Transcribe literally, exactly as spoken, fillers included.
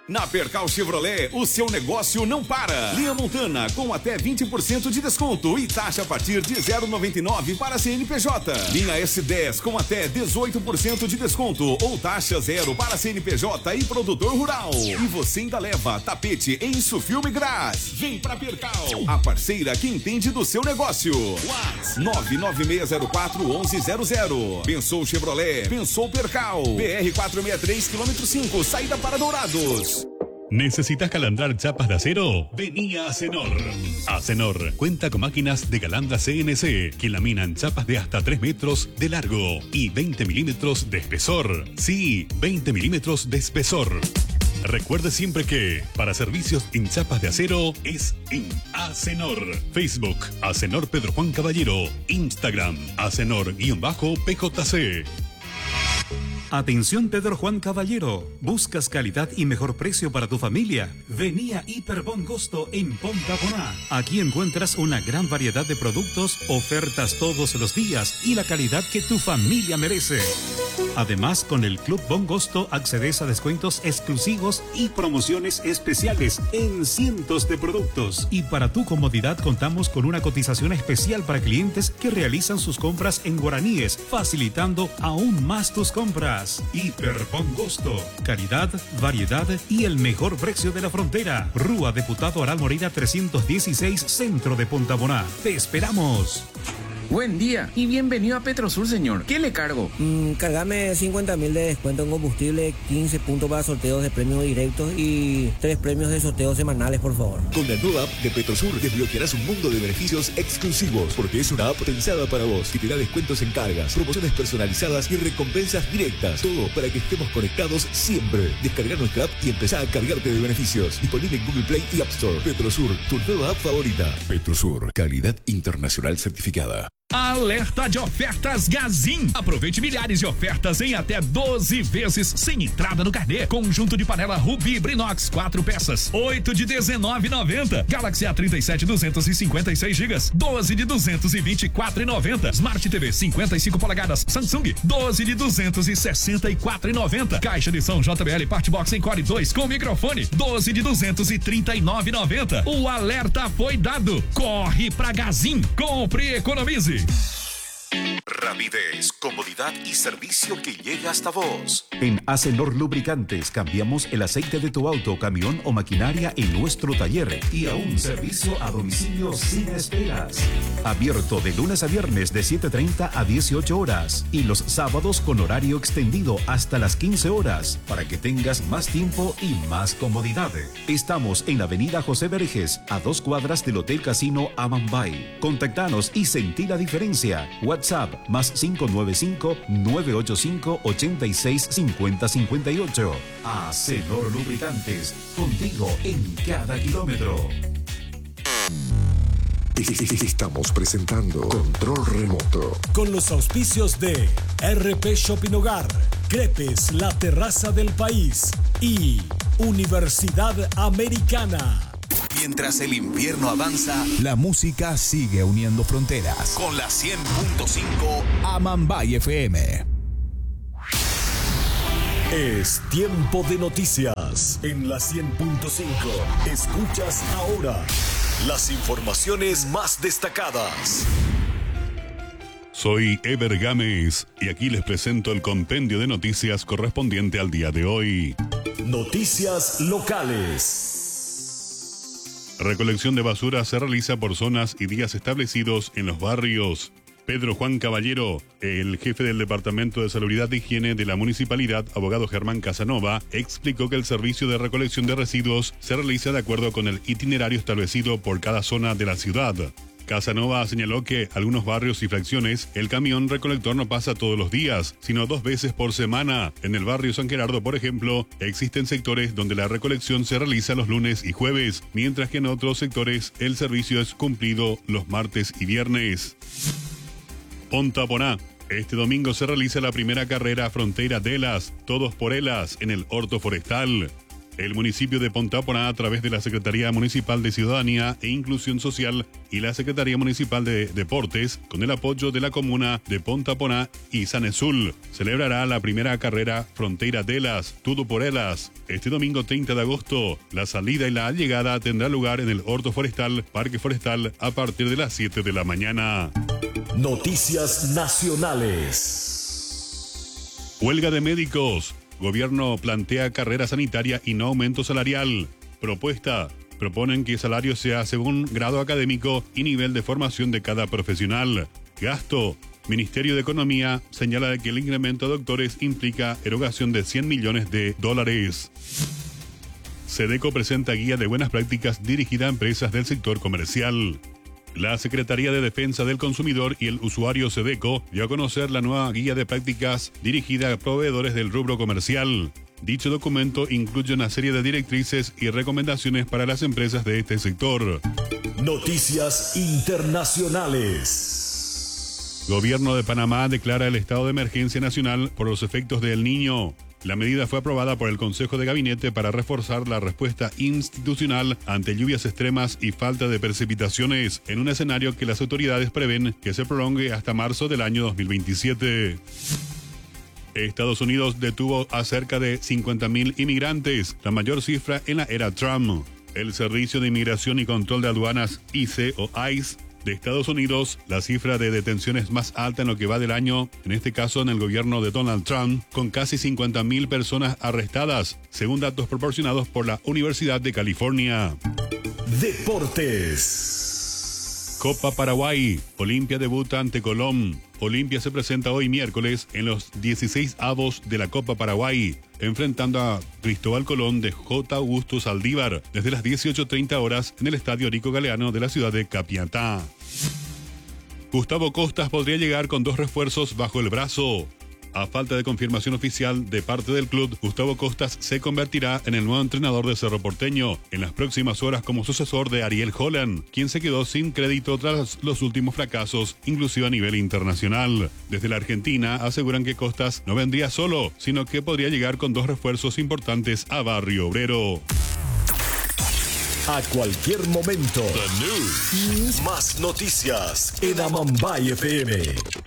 Na Percal Chevrolet, o seu negócio não para. Linha Montana com até vinte por cento de desconto e taxa a partir de zero vírgula noventa e nove para C N P J. Linha S dez com até dezoito por cento de desconto ou taxa zero para C N P J e produtor rural. E você ainda leva tapete em Insufilme Graz. Vem pra Percal, a parceira que entende do seu negócio. WhatsApp nove nove seis zero quatro um um zero zero. Pensou Chevrolet, pensou Percal. B R quatrocentos e sessenta e três, quilômetro cinco, saída para Dourados. ¿Necesitas calandrar chapas de acero? Vení a Acenor. Acenor cuenta con máquinas de calandra C N C que laminan chapas de hasta tres metros de largo y veinte milímetros de espesor. Sí, veinte milímetros de espesor. Recuerde siempre que para servicios en chapas de acero es en Acenor. Facebook, Acenor Pedro Juan Caballero. Instagram, Acenor-P J C. Atención Pedro Juan Caballero, ¿buscas calidad y mejor precio para tu familia? Vení a Hiper Bon Gusto en Ponta Poná. Aquí encuentras una gran variedad de productos, ofertas todos los días y la calidad que tu familia merece. Además, con el Club Bon Gusto accedes a descuentos exclusivos y promociones especiales en cientos de productos. Y para tu comodidad contamos con una cotización especial para clientes que realizan sus compras en guaraníes, facilitando aún más tus compras. Hiper Bon Gusto, calidad, variedad y el mejor precio de la frontera. Rúa Deputado Aral Moreira trescientos dieciséis, Centro de Ponta Poná. ¡Te esperamos! Buen día y bienvenido a Petrosur, señor. ¿Qué le cargo? Mm, cargame cincuenta mil de descuento en combustible, quince puntos para sorteos de premios directos y tres premios de sorteos semanales, por favor. Con la nueva app de Petrosur desbloquearás un mundo de beneficios exclusivos, porque es una app pensada para vos, que te da descuentos en cargas, promociones personalizadas y recompensas directas. Todo para que estemos conectados siempre. Descarga nuestra app y empezá a cargarte de beneficios. Disponible en Google Play y App Store. Petrosur, tu nueva app favorita. Petrosur, calidad internacional certificada. Alerta de ofertas Gazin. Aproveite milhares de ofertas em até doze vezes sem entrada no carnê. Conjunto de panela Rubi Brinox, quatro peças, oito de dezenove reais e noventa centavos. Galaxy A trinta e sete, duzentos e cinquenta e seis gigas, doze de duzentos e vinte e quatro reais e noventa centavos. Smart T V cinquenta e cinco polegadas Samsung, doze de duzentos e sessenta e quatro reais e noventa centavos. Caixa de som J B L Part Box em Core dois com microfone, doze de duzentos e trinta e nove reais e noventa centavos. O alerta foi dado. Corre pra Gazin. Compre e economize. Rapidez, comodidad y servicio que llega hasta vos. En Acenor Lubricantes cambiamos el aceite de tu auto, camión o maquinaria en nuestro taller y a un servicio a domicilio sin esperas. Abierto de lunes a viernes de siete treinta a dieciocho horas y los sábados con horario extendido hasta las quince horas para que tengas más tiempo y más comodidad. Estamos en la avenida José Verges, a dos cuadras del Hotel Casino Amambay. Contactanos y sentí la diferencia. WhatsApp más cinco nueve cinco, nueve ocho cinco, ocho seis cinco cero cinco ocho. Acenor Lubricantes, contigo en cada kilómetro. Estamos presentando Control Remoto con los auspicios de R P Shopping Hogar, Crepes, la terraza del país y Universidad Americana. Mientras el invierno avanza, la música sigue uniendo fronteras. Con la cien punto cinco Amambay F M. Es tiempo de noticias en la cien punto cinco. Escuchas ahora las informaciones más destacadas. Soy Ever Gámez y aquí les presento el compendio de noticias correspondiente al día de hoy. Noticias locales. Recolección de basura se realiza por zonas y días establecidos en los barrios. Pedro Juan Caballero, el jefe del Departamento de Salubridad e Higiene de la Municipalidad, abogado Germán Casanova, explicó que el servicio de recolección de residuos se realiza de acuerdo con el itinerario establecido por cada zona de la ciudad. Casanova señaló que algunos barrios y fracciones el camión recolector no pasa todos los días, sino dos veces por semana. En el barrio San Gerardo, por ejemplo, existen sectores donde la recolección se realiza los lunes y jueves, mientras que en otros sectores el servicio es cumplido los martes y viernes. Ponta Poná. Este domingo se realiza la primera carrera Frontera Delas, Todos por Elas, en el Horto Forestal. El municipio de Ponta-Poná, a través de la Secretaría Municipal de Ciudadanía e Inclusión Social y la Secretaría Municipal de Deportes, con el apoyo de la comuna de Ponta-Poná y Sanesul, celebrará la primera carrera Fronteira Delas, Todo por Elas. Este domingo treinta de agosto, la salida y la llegada tendrá lugar en el Horto Forestal, Parque Forestal, a partir de las siete de la mañana. Noticias nacionales. Huelga de médicos. Gobierno plantea carrera sanitaria y no aumento salarial. Propuesta. Proponen que el salario sea según grado académico y nivel de formación de cada profesional. Gasto. Ministerio de Economía señala que el incremento de doctores implica erogación de cien millones de dólares. SEDECO presenta guía de buenas prácticas dirigida a empresas del sector comercial. La Secretaría de Defensa del Consumidor y el usuario SEDECO dio a conocer la nueva guía de prácticas dirigida a proveedores del rubro comercial. Dicho documento incluye una serie de directrices y recomendaciones para las empresas de este sector. Noticias internacionales. Gobierno de Panamá declara el estado de emergencia nacional por los efectos del Niño. La medida fue aprobada por el Consejo de Gabinete para reforzar la respuesta institucional ante lluvias extremas y falta de precipitaciones, en un escenario que las autoridades prevén que se prolongue hasta marzo del año dos mil veintisiete. Estados Unidos detuvo a cerca de cincuenta mil inmigrantes, la mayor cifra en la era Trump. El Servicio de Inmigración y Control de Aduanas, I C E o ICE, de Estados Unidos, la cifra de detenciones más alta en lo que va del año, en este caso en el gobierno de Donald Trump, con casi cincuenta mil personas arrestadas, según datos proporcionados por la Universidad de California. Deportes. Copa Paraguay. Olimpia debuta ante Colón. Olimpia se presenta hoy miércoles en los dieciséis avos de la Copa Paraguay, enfrentando a Cristóbal Colón de J. Augusto Saldívar desde las dieciocho treinta horas en el Estadio Rico Galeano de la ciudad de Capiatá. Gustavo Costas podría llegar con dos refuerzos bajo el brazo. A falta de confirmación oficial de parte del club, Gustavo Costas se convertirá en el nuevo entrenador de Cerro Porteño en las próximas horas como sucesor de Ariel Holland, quien se quedó sin crédito tras los últimos fracasos, inclusive a nivel internacional. Desde la Argentina aseguran que Costas no vendría solo, sino que podría llegar con dos refuerzos importantes a Barrio Obrero. A cualquier momento, The News. Más noticias en Amambay F M.